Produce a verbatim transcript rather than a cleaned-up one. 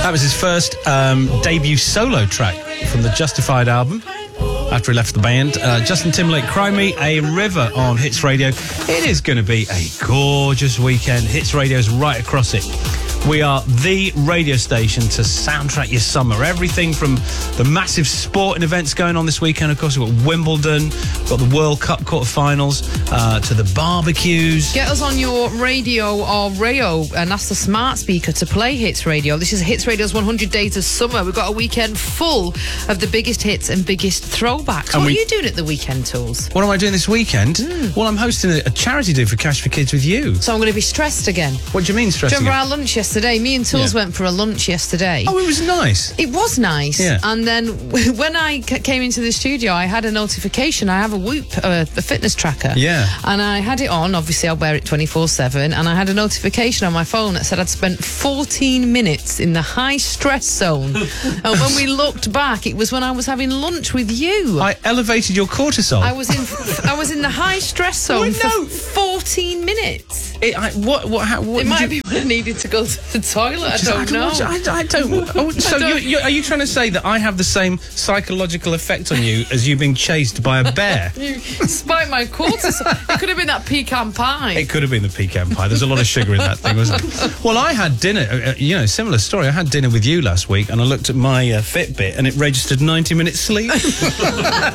That was his first um, debut solo track from the Justified album. After he left the band, uh, Justin Timberlake, Cry Me a River on Hits Radio. It is going to be a gorgeous weekend. Hits Radio's right across it. We are the radio station to soundtrack your summer. Everything from the massive sporting events going on this weekend. Of course, we've got Wimbledon, we've got the World Cup quarterfinals, uh, to the barbecues. Get us on your radio or Rayo and ask the smart speaker to play Hits Radio. This is Hits Radio's one hundred Days of Summer. We've got a weekend full of the biggest hits and biggest throwbacks. And what we, are you doing at the weekend, Tools? What am I doing this weekend? Mm. Well, I'm hosting a, a charity do for Cash for Kids with you. So I'm going to be stressed again. What do you mean stressed Do you remember again? our lunch yesterday? Me and Tools Yeah. went for a lunch yesterday. Oh, it was nice. It was nice. Yeah. And then when I c- came into the studio, I had a notification. I have a Whoop, uh, a fitness tracker. Yeah. And I had it on. Obviously, I wear it twenty-four seven. And I had a notification on my phone that said I'd spent fourteen minutes in the high stress zone. And when we looked back, it was when I was having lunch with you. I elevated your cortisol. I was in I was in the high stress zone Oh, no. for fourteen minutes. It, I, what? What? How, what It did might you- be when I needed to go to the toilet. I Just- don't know. I, I don't. Oh, so, don't- You, you, are you trying to say that I have the same psychological effect on you as you being chased by a bear? You spiked my cortisol. It could have been that pecan pie. It could have been the pecan pie. There's a lot of sugar in that thing, wasn't there? Well, I had dinner. Uh, you know, similar story. I had dinner with you last week, and I looked at my uh, Fitbit, and it registered ninety minutes sleep.